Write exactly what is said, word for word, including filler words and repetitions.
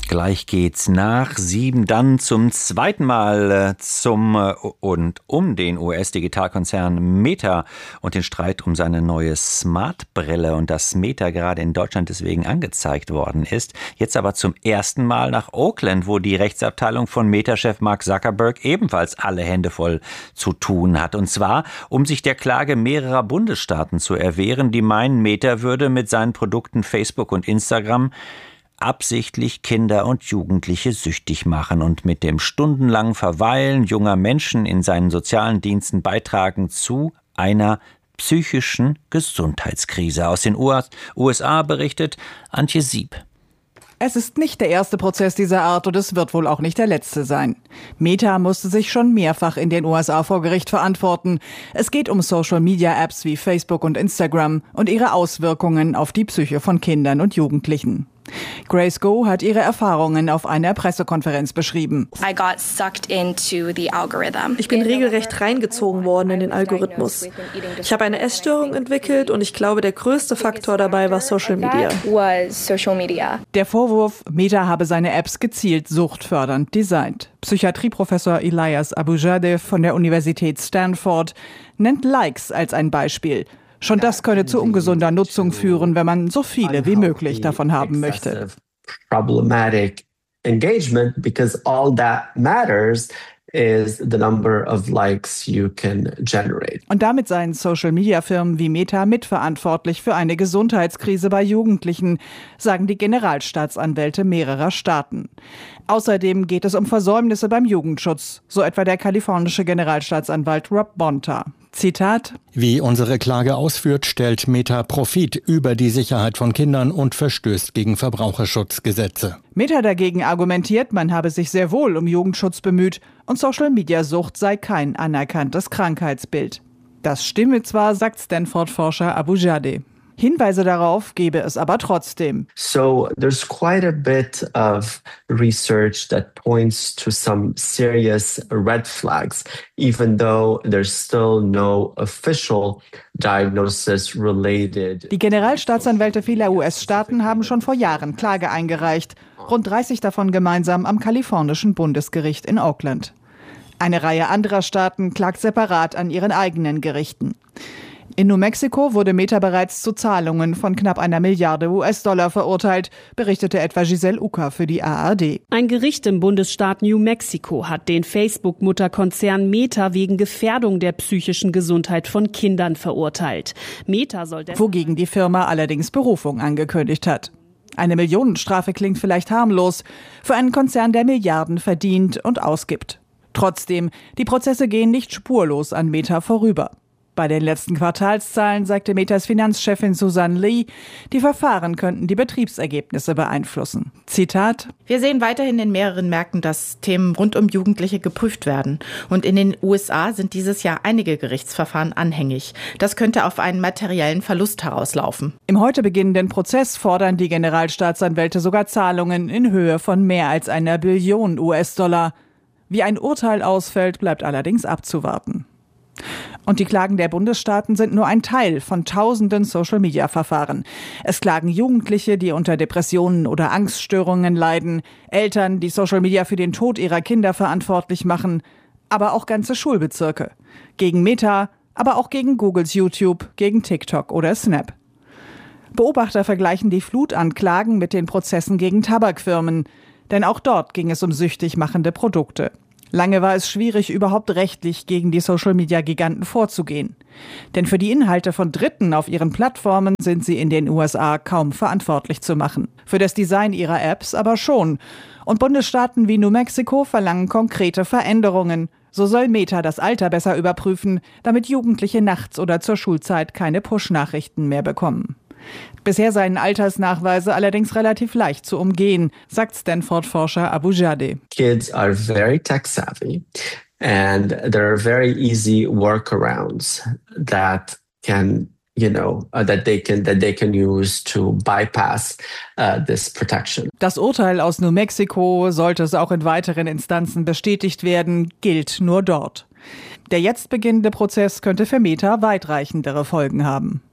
Gleich geht's nach sieben dann zum zweiten Mal zum und um den U S-Digitalkonzern Meta und den Streit um seine neue Smart-Brille und dass Meta gerade in Deutschland deswegen angezeigt worden ist. Jetzt aber zum ersten Mal nach Oakland, wo die Rechtsabteilung von Meta-Chef Mark Zuckerberg ebenfalls alle Hände voll zu tun hat. Und zwar, um sich der Klage mehrerer Bundesstaaten zu erwehren, die meinen, Meta würde mit seinen Produkten Facebook und Instagram absichtlich Kinder und Jugendliche süchtig machen und mit dem stundenlangen Verweilen junger Menschen in seinen sozialen Diensten beitragen zu einer psychischen Gesundheitskrise. Aus den U S A berichtet Antje Sieb. Es ist nicht der erste Prozess dieser Art und es wird wohl auch nicht der letzte sein. Meta musste sich schon mehrfach in den U S A vor Gericht verantworten. Es geht um Social-Media-Apps wie Facebook und Instagram und ihre Auswirkungen auf die Psyche von Kindern und Jugendlichen. Grace Go hat ihre Erfahrungen auf einer Pressekonferenz beschrieben. Ich bin regelrecht reingezogen worden in den Algorithmus. Ich habe eine Essstörung entwickelt und ich glaube, der größte Faktor dabei war Social Media. Der Vorwurf, Meta habe seine Apps gezielt suchtfördernd designt. Psychiatrieprofessor Elias Abujadeh von der Universität Stanford nennt Likes als ein Beispiel. Schon das könne zu ungesunder Nutzung führen, wenn man so viele wie möglich davon haben möchte. Problematic engagement, because all that matters is the number of likes you can generate. Und damit seien Social-Media-Firmen wie Meta mitverantwortlich für eine Gesundheitskrise bei Jugendlichen, sagen die Generalstaatsanwälte mehrerer Staaten. Außerdem geht es um Versäumnisse beim Jugendschutz, so etwa der kalifornische Generalstaatsanwalt Rob Bonta. Zitat: Wie unsere Klage ausführt, stellt Meta Profit über die Sicherheit von Kindern und verstößt gegen Verbraucherschutzgesetze. Meta dagegen argumentiert, man habe sich sehr wohl um Jugendschutz bemüht und Social-Media-Sucht sei kein anerkanntes Krankheitsbild. Das stimme zwar, sagt Stanford-Forscher Abujadeh. Hinweise darauf gebe es aber trotzdem. So there's quite a bit of research that points to some serious red flags, even though there's still no official diagnosis related. Die Generalstaatsanwälte vieler U S-Staaten haben schon vor Jahren Klage eingereicht, rund dreißig davon gemeinsam am kalifornischen Bundesgericht in Oakland. Eine Reihe anderer Staaten klagt separat an ihren eigenen Gerichten. In New Mexico wurde Meta bereits zu Zahlungen von knapp einer Milliarde U S-Dollar verurteilt, berichtete etwa Giselle Ucker für die A R D. Ein Gericht im Bundesstaat New Mexico hat den Facebook-Mutterkonzern Meta wegen Gefährdung der psychischen Gesundheit von Kindern verurteilt. Meta soll wogegen die Firma allerdings Berufung angekündigt hat. Eine Millionenstrafe klingt vielleicht harmlos für einen Konzern, der Milliarden verdient und ausgibt. Trotzdem, die Prozesse gehen nicht spurlos an Meta vorüber. Bei den letzten Quartalszahlen sagte Metas Finanzchefin Susan Lee, die Verfahren könnten die Betriebsergebnisse beeinflussen. Zitat: Wir sehen weiterhin in mehreren Märkten, dass Themen rund um Jugendliche geprüft werden. Und in den U S A sind dieses Jahr einige Gerichtsverfahren anhängig. Das könnte auf einen materiellen Verlust herauslaufen. Im heute beginnenden Prozess fordern die Generalstaatsanwälte sogar Zahlungen in Höhe von mehr als einer Billion U S-Dollar. Wie ein Urteil ausfällt, bleibt allerdings abzuwarten. Und die Klagen der Bundesstaaten sind nur ein Teil von tausenden Social-Media-Verfahren. Es klagen Jugendliche, die unter Depressionen oder Angststörungen leiden, Eltern, die Social-Media für den Tod ihrer Kinder verantwortlich machen, aber auch ganze Schulbezirke. Gegen Meta, aber auch gegen Googles YouTube, gegen TikTok oder Snap. Beobachter vergleichen die Flut an Klagen mit den Prozessen gegen Tabakfirmen. Denn auch dort ging es um süchtig machende Produkte. Lange war es schwierig, überhaupt rechtlich gegen die Social-Media-Giganten vorzugehen. Denn für die Inhalte von Dritten auf ihren Plattformen sind sie in den U S A kaum verantwortlich zu machen. Für das Design ihrer Apps aber schon. Und Bundesstaaten wie New Mexico verlangen konkrete Veränderungen. So soll Meta das Alter besser überprüfen, damit Jugendliche nachts oder zur Schulzeit keine Push-Nachrichten mehr bekommen. Bisher seien Altersnachweise allerdings relativ leicht zu umgehen, sagt Stanford-Forscher Abujadeh. Kids are very tech savvy and there are very easy workarounds that can, you know, uh, that they can that they can use to bypass uh, this protection. Das Urteil aus New Mexico, sollte es auch in weiteren Instanzen bestätigt werden, gilt nur dort. Der jetzt beginnende Prozess könnte für Meta weitreichendere Folgen haben.